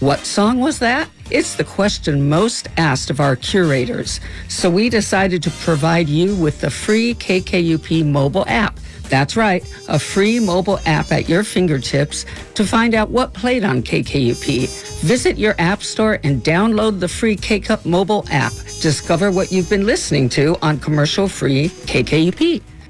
What song was that? It's the question most asked of our curators. So we decided to provide you with the free KKUP mobile app. That's right, a free mobile app at your fingertips to find out what played on KKUP. Visit your app store and download the free K-Cup mobile app. Discover what you've been listening to on commercial-free KKUP.